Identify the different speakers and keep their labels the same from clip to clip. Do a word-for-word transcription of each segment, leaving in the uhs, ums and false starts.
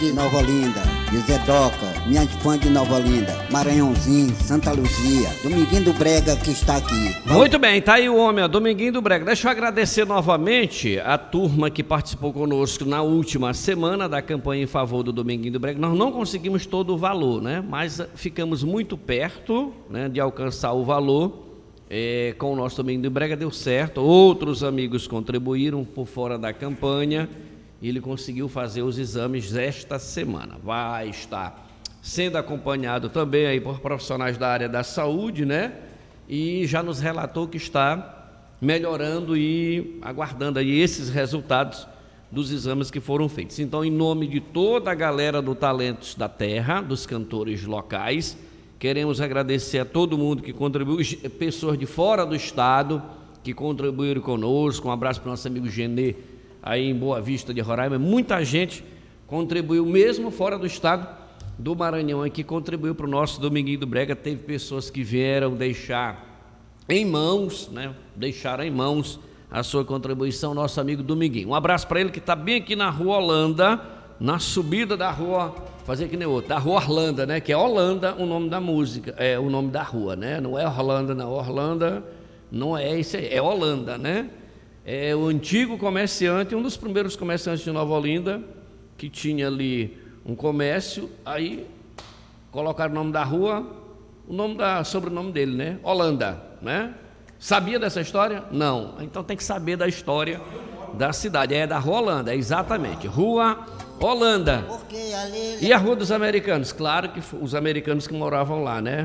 Speaker 1: de Nova Olinda, José Doca, minhas fãs de Nova Olinda, Maranhãozinho, Santa Luzia, Dominguinho do Brega que está aqui.
Speaker 2: Muito bem, tá aí o homem, ó, Dominguinho do Brega. Deixa eu agradecer novamente a turma que participou conosco na última semana da campanha em favor do Dominguinho do Brega. Nós não conseguimos todo o valor, né? Mas ficamos muito perto, né, de alcançar o valor. É, com o nosso Dominguinho do Brega deu certo. Outros amigos contribuíram por fora da campanha. E ele conseguiu fazer os exames esta semana. Vai estar sendo acompanhado também aí por profissionais da área da saúde, né? E já nos relatou que está melhorando e aguardando aí esses resultados dos exames que foram feitos. Então, em nome de toda a galera do Talentos da Terra, dos cantores locais, queremos agradecer a todo mundo que contribuiu, pessoas de fora do estado que contribuíram conosco. Um abraço para o nosso amigo Genê, aí em Boa Vista de Roraima. Muita gente contribuiu, mesmo fora do estado do Maranhão, que contribuiu para o nosso Dominguinho do Brega. Teve pessoas que vieram deixar em mãos, né? Deixaram em mãos a sua contribuição, nosso amigo Dominguinho. Um abraço para ele que está bem aqui na Rua Holanda, na subida da rua, fazer que nem outro, da Rua Orlando, né? Que é Holanda o nome da música, é o nome da rua, né? Não é Orlando, não. Orlando não é isso aí, é Holanda, né? É o antigo comerciante, um dos primeiros comerciantes de Nova Olinda, que tinha ali um comércio, aí colocaram o nome da rua, o nome da, sobrenome dele, né? Holanda, né? Sabia dessa história? Não. Então tem que saber da história da cidade. É da Rua Holanda, é exatamente. Rua Holanda. E a Rua dos Americanos? Claro que os americanos que moravam lá, né?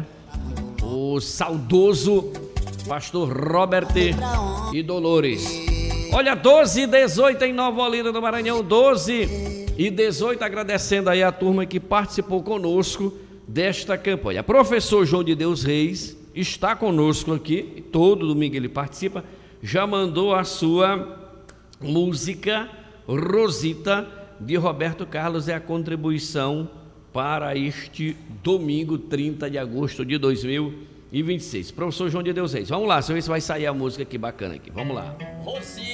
Speaker 2: O saudoso pastor Robert e Dolores. Olha, doze e dezoito em Nova Olinda do Maranhão, doze e dezoito, agradecendo aí a turma que participou conosco desta campanha. Professor João de Deus Reis está conosco aqui, todo domingo ele participa, já mandou a sua música Rosita, de Roberto Carlos, é a contribuição para este domingo, trinta de agosto de dois mil e vinte e seis. Professor João de Deus Reis, vamos lá, deixa eu ver se vai sair a música aqui bacana aqui, vamos lá.